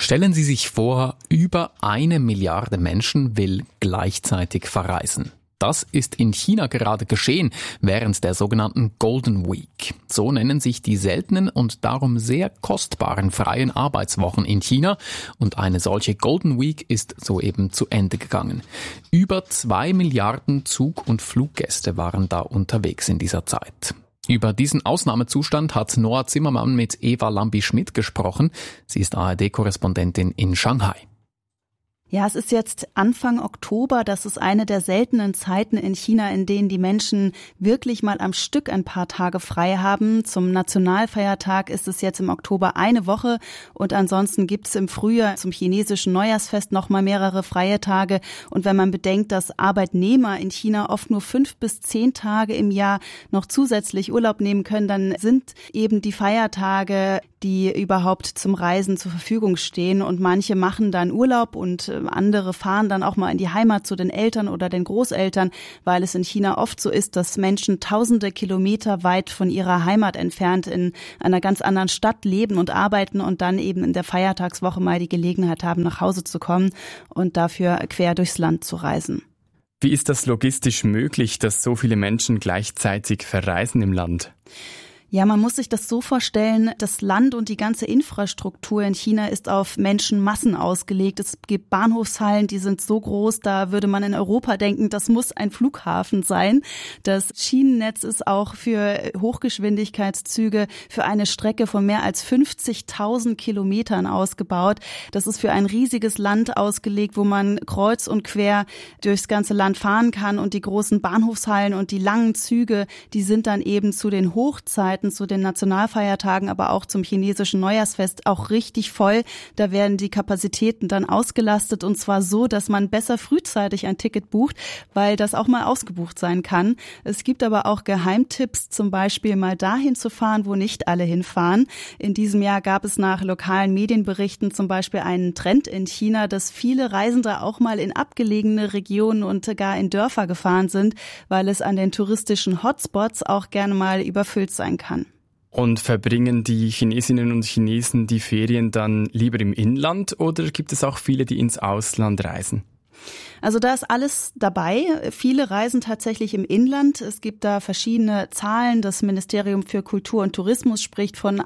Stellen Sie sich vor, über 1 Milliarde Menschen will gleichzeitig verreisen. Das ist in China gerade geschehen, während der sogenannten Golden Week. So nennen sich die seltenen und darum sehr kostbaren freien Arbeitswochen in China. Und eine solche Golden Week ist soeben zu Ende gegangen. Über 2 Milliarden Zug- und Fluggäste waren da unterwegs in dieser Zeit. Über diesen Ausnahmezustand hat Noah Zimmermann mit Eva Lambi-Schmidt gesprochen. Sie ist ARD-Korrespondentin in Shanghai. Ja, es ist jetzt Anfang Oktober. Das ist eine der seltenen Zeiten in China, in denen die Menschen wirklich mal am Stück ein paar Tage frei haben. Zum Nationalfeiertag ist es jetzt im Oktober eine Woche und ansonsten gibt es im Frühjahr zum chinesischen Neujahrsfest noch mal mehrere freie Tage. Und wenn man bedenkt, dass Arbeitnehmer in China oft nur 5 bis 10 Tage im Jahr noch zusätzlich Urlaub nehmen können, dann sind eben die Feiertage, die überhaupt zum Reisen zur Verfügung stehen. Und manche machen dann Urlaub und andere fahren dann auch mal in die Heimat zu den Eltern oder den Großeltern, weil es in China oft so ist, dass Menschen tausende Kilometer weit von ihrer Heimat entfernt in einer ganz anderen Stadt leben und arbeiten und dann eben in der Feiertagswoche mal die Gelegenheit haben, nach Hause zu kommen und dafür quer durchs Land zu reisen. Wie ist das logistisch möglich, dass so viele Menschen gleichzeitig verreisen im Land? Ja, man muss sich das so vorstellen, das Land und die ganze Infrastruktur in China ist auf Menschenmassen ausgelegt. Es gibt Bahnhofshallen, die sind so groß, da würde man in Europa denken, das muss ein Flughafen sein. Das Schienennetz ist auch für Hochgeschwindigkeitszüge für eine Strecke von mehr als 50.000 Kilometern ausgebaut. Das ist für ein riesiges Land ausgelegt, wo man kreuz und quer durchs ganze Land fahren kann. Und die großen Bahnhofshallen und die langen Züge, die sind dann eben zu den Hochzeiten, zu den Nationalfeiertagen, aber auch zum chinesischen Neujahrsfest auch richtig voll. Da werden die Kapazitäten dann ausgelastet und zwar so, dass man besser frühzeitig ein Ticket bucht, weil das auch mal ausgebucht sein kann. Es gibt aber auch Geheimtipps, zum Beispiel mal dahin zu fahren, wo nicht alle hinfahren. In diesem Jahr gab es nach lokalen Medienberichten zum Beispiel einen Trend in China, dass viele Reisende auch mal in abgelegene Regionen und gar in Dörfer gefahren sind, weil es an den touristischen Hotspots auch gerne mal überfüllt sein kann. Und verbringen die Chinesinnen und Chinesen die Ferien dann lieber im Inland oder gibt es auch viele, die ins Ausland reisen? Also da ist alles dabei. Viele reisen tatsächlich im Inland. Es gibt da verschiedene Zahlen. Das Ministerium für Kultur und Tourismus spricht von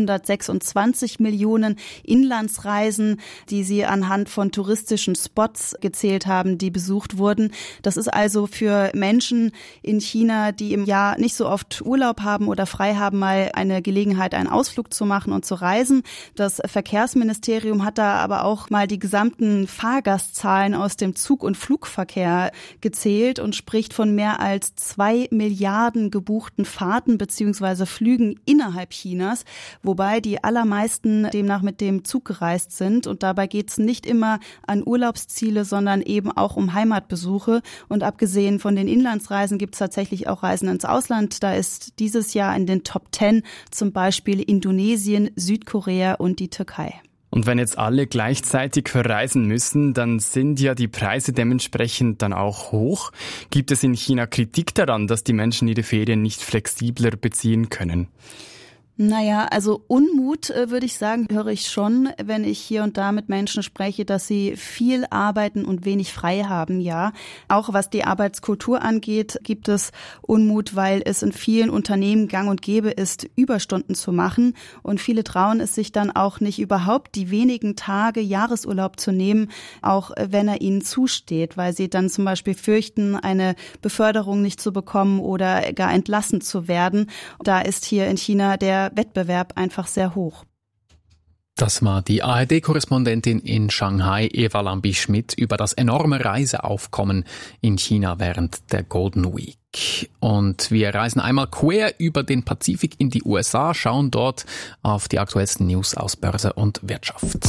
826 Millionen Inlandsreisen, die sie anhand von touristischen Spots gezählt haben, die besucht wurden. Das ist also für Menschen in China, die im Jahr nicht so oft Urlaub haben oder frei haben, mal eine Gelegenheit, einen Ausflug zu machen und zu reisen. Das Verkehrsministerium hat da aber auch mal die gesamten Fahrgastzahlen aus dem Zug- und Flugverkehr gezählt und spricht von mehr als 2 Milliarden gebuchten Fahrten bzw. Flügen innerhalb Chinas, wobei die allermeisten demnach mit dem Zug gereist sind. Und dabei geht es nicht immer an Urlaubsziele, sondern eben auch um Heimatbesuche. Und abgesehen von den Inlandsreisen gibt es tatsächlich auch Reisen ins Ausland. Da ist dieses Jahr in den Top 10 zum Beispiel Indonesien, Südkorea und die Türkei. Und wenn jetzt alle gleichzeitig verreisen müssen, dann sind ja die Preise dementsprechend dann auch hoch. Gibt es in China Kritik daran, dass die Menschen ihre Ferien nicht flexibler beziehen können? Naja, also Unmut, würde ich sagen, höre ich schon, wenn ich hier und da mit Menschen spreche, dass sie viel arbeiten und wenig frei haben, ja. Auch was die Arbeitskultur angeht, gibt es Unmut, weil es in vielen Unternehmen gang und gäbe ist, Überstunden zu machen. Und viele trauen es sich dann auch nicht, überhaupt die wenigen Tage Jahresurlaub zu nehmen, auch wenn er ihnen zusteht, weil sie dann zum Beispiel fürchten, eine Beförderung nicht zu bekommen oder gar entlassen zu werden. Da ist hier in China der Wettbewerb einfach sehr hoch. Das war die ARD-Korrespondentin in Shanghai, Eva Lambi-Schmidt, über das enorme Reiseaufkommen in China während der Golden Week. Und wir reisen einmal quer über den Pazifik in die USA, schauen dort auf die aktuellsten News aus Börse und Wirtschaft.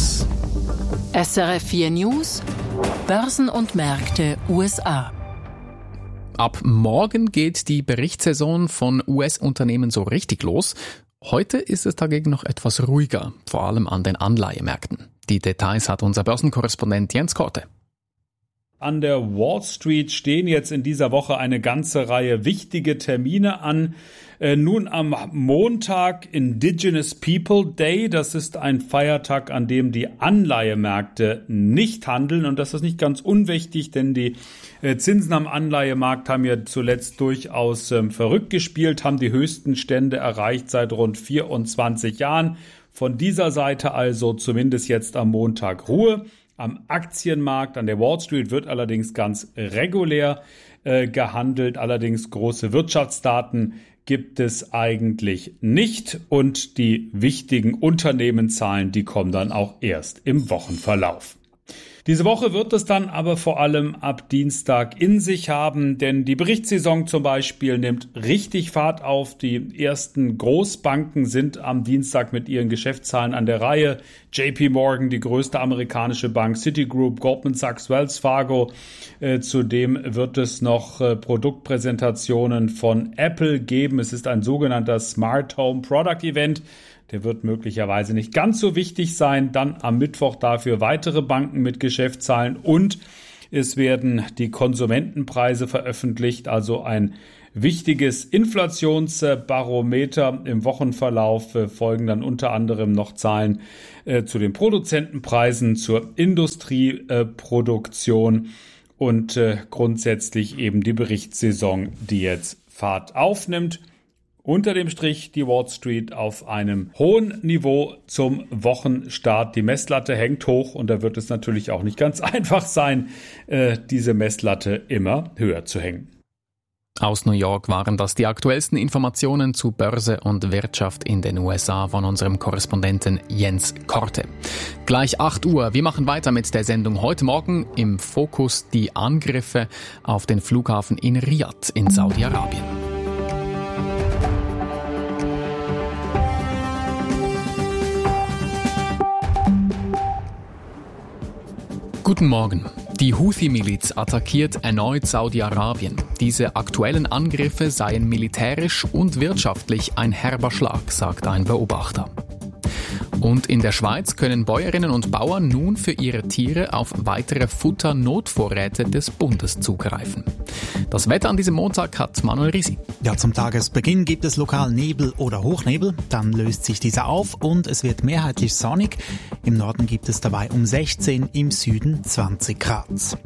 SRF 4 News, Börsen und Märkte USA. Ab morgen geht die Berichtssaison von US-Unternehmen so richtig los. Heute ist es dagegen noch etwas ruhiger, vor allem an den Anleihemärkten. Die Details hat unser Börsenkorrespondent Jens Korte. An der Wall Street stehen jetzt in dieser Woche eine ganze Reihe wichtige Termine an. Nun am Montag Indigenous People Day. Das ist ein Feiertag, an dem die Anleihemärkte nicht handeln. Und das ist nicht ganz unwichtig, denn die Zinsen am Anleihemarkt haben ja zuletzt durchaus verrückt gespielt, haben die höchsten Stände erreicht seit rund 24 Jahren. Von dieser Seite also zumindest jetzt am Montag Ruhe. Am Aktienmarkt an der Wall Street wird allerdings ganz regulär gehandelt. Allerdings große Wirtschaftsdaten gibt es eigentlich nicht. Und die wichtigen Unternehmenszahlen, die kommen dann auch erst im Wochenverlauf. Diese Woche wird es dann aber vor allem ab Dienstag in sich haben, denn die Berichtssaison zum Beispiel nimmt richtig Fahrt auf. Die ersten Großbanken sind am Dienstag mit ihren Geschäftszahlen an der Reihe. JP Morgan, die größte amerikanische Bank, Citigroup, Goldman Sachs, Wells Fargo. Zudem wird es noch Produktpräsentationen von Apple geben. Es ist ein sogenannter Smart Home Product Event. Der wird möglicherweise nicht ganz so wichtig sein. Dann am Mittwoch dafür weitere Banken mit Geschäftszahlen und es werden die Konsumentenpreise veröffentlicht, also ein wichtiges Inflationsbarometer. Im Wochenverlauf folgen dann unter anderem noch Zahlen zu den Produzentenpreisen, zur Industrieproduktion und grundsätzlich eben die Berichtssaison, die jetzt Fahrt aufnimmt. Unter dem Strich die Wall Street auf einem hohen Niveau zum Wochenstart. Die Messlatte hängt hoch und da wird es natürlich auch nicht ganz einfach sein, diese Messlatte immer höher zu hängen. Aus New York waren das die aktuellsten Informationen zu Börse und Wirtschaft in den USA von unserem Korrespondenten Jens Korte. Gleich 8 Uhr. Wir machen weiter mit der Sendung heute Morgen. Im Fokus die Angriffe auf den Flughafen in Riyadh in Saudi-Arabien. Guten Morgen. Die Houthi-Miliz attackiert erneut Saudi-Arabien. Diese aktuellen Angriffe seien militärisch und wirtschaftlich ein herber Schlag, sagt ein Beobachter. Und in der Schweiz können Bäuerinnen und Bauern nun für ihre Tiere auf weitere Futternotvorräte des Bundes zugreifen. Das Wetter an diesem Montag hat Manuel Risi. Ja, zum Tagesbeginn gibt es lokal Nebel oder Hochnebel, dann löst sich dieser auf und es wird mehrheitlich sonnig. Im Norden gibt es dabei um 16, im Süden 20 Grad.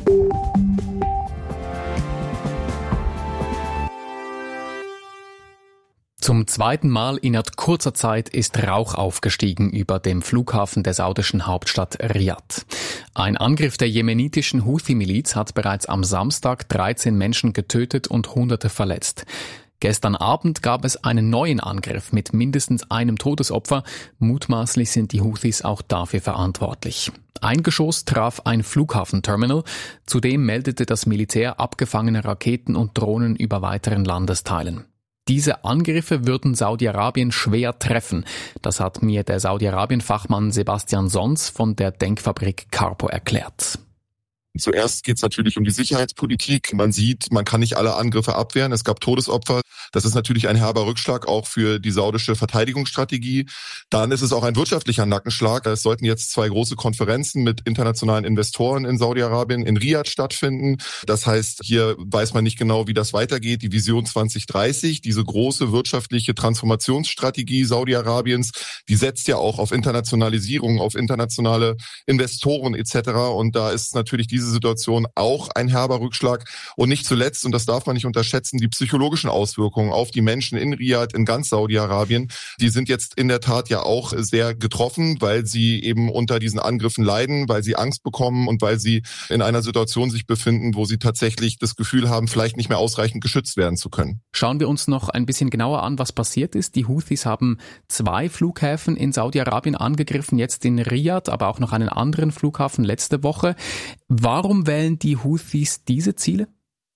Zum zweiten Mal innerhalb kurzer Zeit ist Rauch aufgestiegen über dem Flughafen der saudischen Hauptstadt Riyadh. Ein Angriff der jemenitischen Houthi-Miliz hat bereits am Samstag 13 Menschen getötet und Hunderte verletzt. Gestern Abend gab es einen neuen Angriff mit mindestens einem Todesopfer. Mutmaßlich sind die Houthis auch dafür verantwortlich. Ein Geschoss traf ein Flughafenterminal. Zudem meldete das Militär abgefangene Raketen und Drohnen über weiteren Landesteilen. Diese Angriffe würden Saudi-Arabien schwer treffen. Das hat mir der Saudi-Arabien-Fachmann Sebastian Sons von der Denkfabrik Carpo erklärt. Zuerst geht es natürlich um die Sicherheitspolitik. Man sieht, man kann nicht alle Angriffe abwehren. Es gab Todesopfer. Das ist natürlich ein herber Rückschlag auch für die saudische Verteidigungsstrategie. Dann ist es auch ein wirtschaftlicher Nackenschlag. Es sollten jetzt 2 große Konferenzen mit internationalen Investoren in Saudi-Arabien in Riyadh stattfinden. Das heißt, hier weiß man nicht genau, wie das weitergeht. Die Vision 2030, diese große wirtschaftliche Transformationsstrategie Saudi-Arabiens, die setzt ja auch auf Internationalisierung, auf internationale Investoren etc. Und da ist natürlich diese Situation auch ein herber Rückschlag. Und nicht zuletzt, und das darf man nicht unterschätzen, die psychologischen Auswirkungen auf die Menschen in Riyadh, in ganz Saudi-Arabien, die sind jetzt in der Tat ja auch sehr getroffen, weil sie eben unter diesen Angriffen leiden, weil sie Angst bekommen und weil sie in einer Situation sich befinden, wo sie tatsächlich das Gefühl haben, vielleicht nicht mehr ausreichend geschützt werden zu können. Schauen wir uns noch ein bisschen genauer an, was passiert ist. Die Houthis haben 2 Flughäfen in Saudi-Arabien angegriffen, jetzt in Riyadh, aber auch noch einen anderen Flughafen letzte Woche. Warum wählen die Houthis diese Ziele?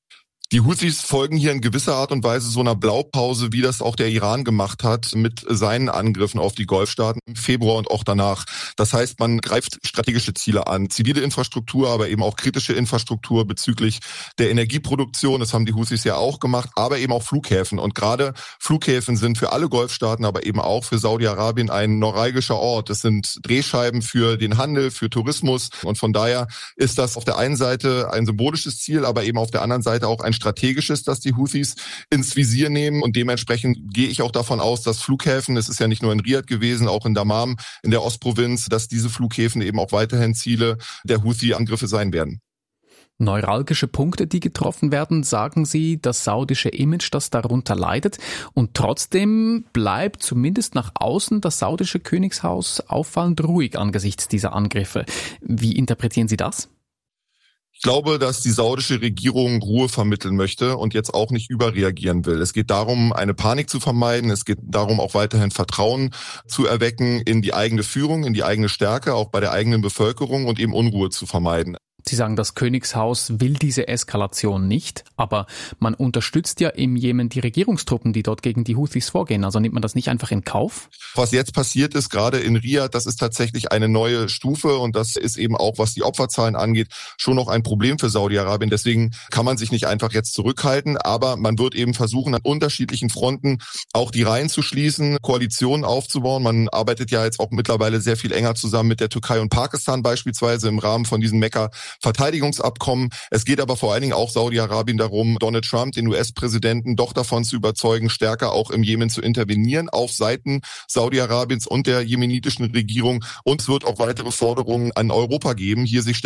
Die Houthis folgen hier in gewisser Art und Weise so einer Blaupause, wie das auch der Iran gemacht hat mit seinen Angriffen auf die Golfstaaten im Februar und auch danach. Das heißt, man greift strategische Ziele an, zivile Infrastruktur, aber eben auch kritische Infrastruktur bezüglich der Energieproduktion. Das haben die Houthis ja auch gemacht, aber eben auch Flughäfen. Und gerade Flughäfen sind für alle Golfstaaten, aber eben auch für Saudi-Arabien ein neuralgischer Ort. Das sind Drehscheiben für den Handel, für Tourismus. Und von daher ist das auf der einen Seite ein symbolisches Ziel, aber eben auf der anderen Seite auch ein strategisches, das die Houthis ins Visier nehmen. Und dementsprechend gehe ich auch davon aus, dass Flughäfen, es ist ja nicht nur in Riyadh gewesen, auch in Dammam, in der Ostprovinz, dass diese Flughäfen eben auch weiterhin Ziele der Houthi-Angriffe sein werden. Neuralgische Punkte, die getroffen werden, sagen Sie, das saudische Image, das darunter leidet. Und trotzdem bleibt zumindest nach außen das saudische Königshaus auffallend ruhig angesichts dieser Angriffe. Wie interpretieren Sie das? Ich glaube, dass die saudische Regierung Ruhe vermitteln möchte und jetzt auch nicht überreagieren will. Es geht darum, eine Panik zu vermeiden. Es geht darum, auch weiterhin Vertrauen zu erwecken in die eigene Führung, in die eigene Stärke, auch bei der eigenen Bevölkerung und eben Unruhe zu vermeiden. Sie sagen, das Königshaus will diese Eskalation nicht, aber man unterstützt ja im Jemen die Regierungstruppen, die dort gegen die Houthis vorgehen. Also nimmt man das nicht einfach in Kauf? Was jetzt passiert ist, gerade in Riyadh, das ist tatsächlich eine neue Stufe und das ist eben auch, was die Opferzahlen angeht, schon noch ein Problem für Saudi-Arabien. Deswegen kann man sich nicht einfach jetzt zurückhalten, aber man wird eben versuchen, an unterschiedlichen Fronten auch die Reihen zu schließen, Koalitionen aufzubauen. Man arbeitet ja jetzt auch mittlerweile sehr viel enger zusammen mit der Türkei und Pakistan beispielsweise im Rahmen von diesen Mekka-Verteidigungsabkommen. Es geht aber vor allen Dingen auch Saudi-Arabien darum, Donald Trump, den US-Präsidenten, doch davon zu überzeugen, stärker auch im Jemen zu intervenieren auf Seiten Saudi-Arabiens und der jemenitischen Regierung. Und es wird auch weitere Forderungen an Europa geben, hier sich